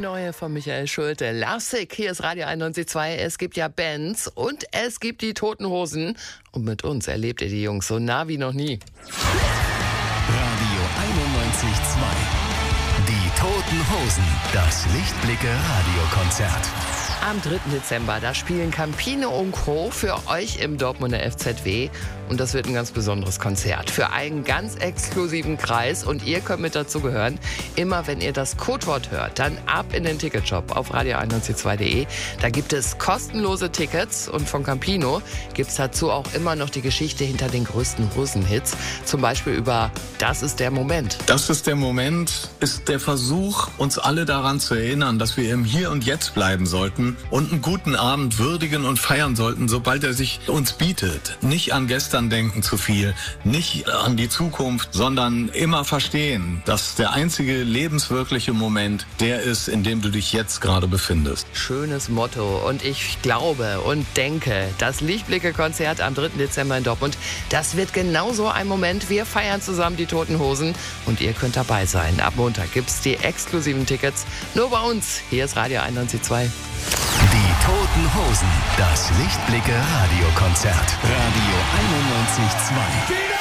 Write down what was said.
neue von Michael Schulte. Lovesick, hier ist Radio 91.2. Es gibt ja Bands und es gibt die Toten Hosen. Und mit uns erlebt ihr die Jungs so nah wie noch nie. Radio 91.2. Die Toten Hosen. Das Lichtblicke-Radiokonzert. Am 3. Dezember, da spielen Campino und Co. für euch im Dortmunder FZW. Und das wird ein ganz besonderes Konzert für einen ganz exklusiven Kreis. Und ihr könnt mit dazu gehören. Immer wenn ihr das Codewort hört, dann ab in den Ticketshop auf radio192.de. Da gibt es kostenlose Tickets. Und von Campino gibt es dazu auch immer noch die Geschichte hinter den größten Hosenhits. Zum Beispiel über Das ist der Moment. Das ist der Moment, ist der Versuch, uns alle daran zu erinnern, dass wir im Hier und Jetzt bleiben sollten und einen guten Abend würdigen und feiern sollten, sobald er sich uns bietet. Nicht an gestern denken zu viel, nicht an die Zukunft, sondern immer verstehen, dass der einzige lebenswirkliche Moment der ist, in dem du dich jetzt gerade befindest. Schönes Motto. Und ich glaube und denke, das Lichtblicke-Konzert am 3. Dezember in Dortmund, das wird genauso ein Moment. Wir feiern zusammen die Toten Hosen und ihr könnt dabei sein. Ab Montag gibt's die exklusiven Tickets nur bei uns. Hier ist Radio 91.2. Die Toten Hosen. Das Lichtblicke-Radiokonzert. Radio 91.2.